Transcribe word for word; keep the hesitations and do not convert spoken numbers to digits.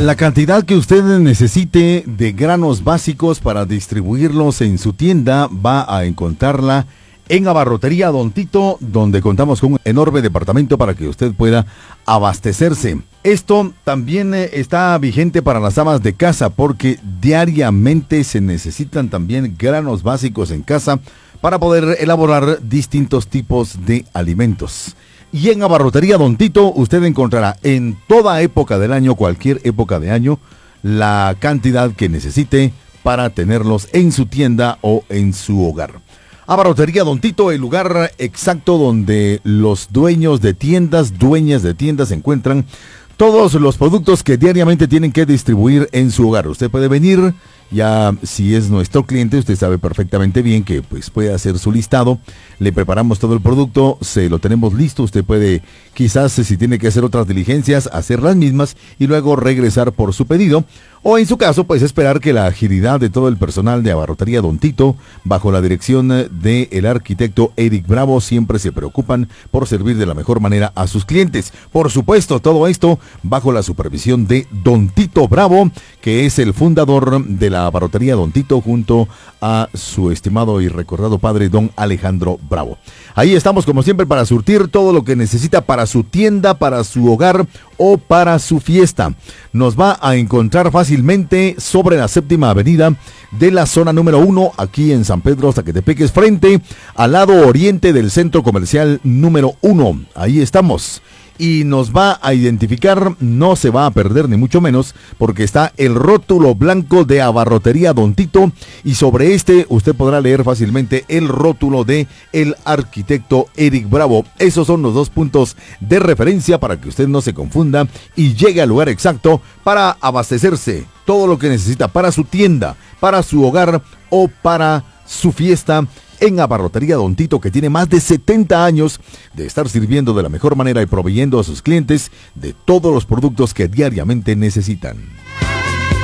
La cantidad que usted necesite de granos básicos para distribuirlos en su tienda va a encontrarla en Abarrotería Don Tito, donde contamos con un enorme departamento para que usted pueda abastecerse. Esto también eh, está vigente para las amas de casa, porque diariamente se necesitan también granos básicos en casa para poder elaborar distintos tipos de alimentos. Y en Abarrotería Don Tito usted encontrará en toda época del año, cualquier época de año, la cantidad que necesite para tenerlos en su tienda o en su hogar. Abarrotería Don Tito, el lugar exacto donde los dueños de tiendas, dueñas de tiendas encuentran todos los productos que diariamente tienen que distribuir en su hogar. Usted puede venir, ya si es nuestro cliente, usted sabe perfectamente bien que pues puede hacer su listado, le preparamos todo el producto, se lo tenemos listo, usted puede quizás si tiene que hacer otras diligencias, hacer las mismas y luego regresar por su pedido. O en su caso, pues esperar que la agilidad de todo el personal de Abarrotería Don Tito, bajo la dirección del arquitecto Eric Bravo, siempre se preocupan por servir de la mejor manera a sus clientes. Por supuesto, todo esto bajo la supervisión de Don Tito Bravo, que es el fundador de la Abarrotería Don Tito, junto a su estimado y recordado padre, Don Alejandro Bravo. Ahí estamos como siempre para surtir todo lo que necesita para su tienda, para su hogar o para su fiesta. Nos va a encontrar fácilmente sobre la séptima avenida de la zona número uno, aquí en San Pedro Zacatepeques, frente al lado oriente del centro comercial número uno. Ahí estamos. Y nos va a identificar, no se va a perder ni mucho menos, porque está el rótulo blanco de Abarrotería Don Tito, y sobre este usted podrá leer fácilmente el rótulo de el arquitecto Eric Bravo. Esos son los dos puntos de referencia para que usted no se confunda y llegue al lugar exacto para abastecerse todo lo que necesita para su tienda, para su hogar o para su fiesta, en Abarrotería Don Tito, que tiene más de setenta años de estar sirviendo de la mejor manera y proveyendo a sus clientes de todos los productos que diariamente necesitan.